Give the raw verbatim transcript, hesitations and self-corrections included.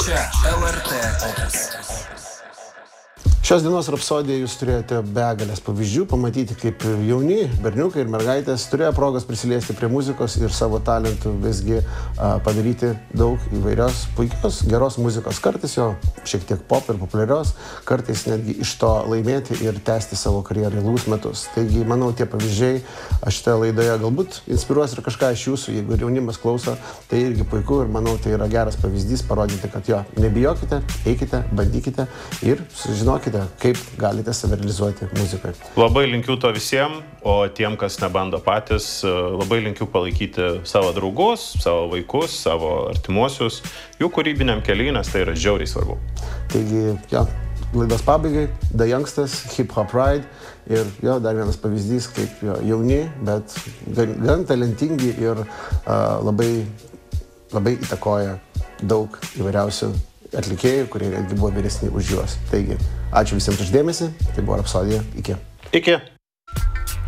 Čia L R T Opus. Šios dienos rapsodijoje jūs turėjote begalės pavyzdžių, pamatyti, kaip jauni berniukai ir mergaitės turėjo progos prisiliesti prie muzikos ir savo talentų visgi a, padaryti daug įvairios, puikios, geros muzikos. Kartais jo šiek tiek pop ir populiarios, kartais netgi iš to laimėti ir tęsti savo karjerą ilgus metus. Taigi, manau, tie pavyzdžiai šitoje laidoje galbūt inspiruos ir kažką iš jūsų. Jeigu ir jaunimas klauso, tai irgi puiku ir manau, tai yra geras pavyzdys parodyti, kad jo, nebijokite, eikite, bandykite ir sužinokite, kaip galite save realizuoti muzikoje. Labai linkiu to visiems, o tiem, kas nebando patys, labai linkiu palaikyti savo draugus, savo vaikus, savo artimuosius, jų kūrybiniam keliui, nes tai yra žiauriai svarbu. Taigi, jo, laidos pabaigai, The Youngstas, Hip Hop Ride ir jo, dar vienas pavyzdys, kaip jo, jauni, bet gan, gan talentingi ir uh, labai, labai įtakoja daug įvairiausių atlikėjų, kurie netgi buvo vyresni už juos. Taigi, ačiū visiems už dėmesį. Tai buvo Rapsodija. Iki. Iki.